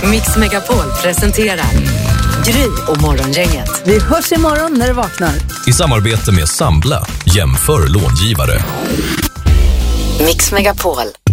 Mix Megapol presenterar Gry och Morgongänget. Vi hörs imorgon när du vaknar. I samarbete med Sambla, jämför långivare. Mix Megapol.